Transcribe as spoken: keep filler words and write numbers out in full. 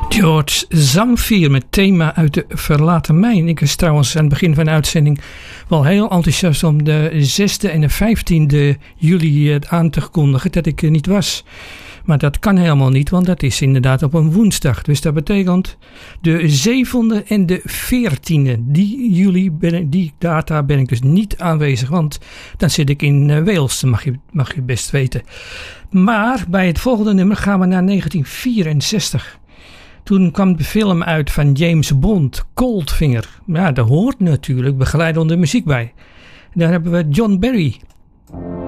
George Zamfir met thema uit de Verlaten Mijn. Ik was trouwens aan het begin van de uitzending wel heel enthousiast om de zesde en de vijftiende juli aan te kondigen dat ik er niet was. Maar dat kan helemaal niet, want dat is inderdaad op een woensdag. Dus dat betekent de zevende en de veertiende die juli, ben, die data ben ik dus niet aanwezig. Want dan zit ik in uh, Wales, dat mag je, mag je best weten. Maar bij het volgende nummer gaan we naar negentien vierenzestig. Toen kwam de film uit van James Bond, Goldfinger. Ja, daar hoort natuurlijk begeleidende muziek bij. Daar hebben we John Barry.